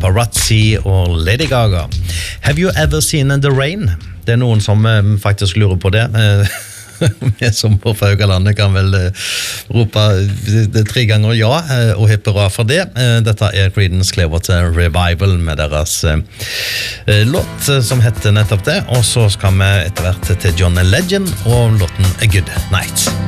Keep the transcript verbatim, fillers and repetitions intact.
Paparazzi og Lady Gaga. Have you ever seen The Rain? Det er noen som eh, faktisk lurer på det. Vi som på Faugalandet kan vel eh, rope det tre ganger ja eh, og hippe bra for det. Eh, dette er Creedence Clearwater Revival med deres eh, låt eh, som heter nettopp det. Og så skal vi etter hvert til John Legend og låten A Good Night.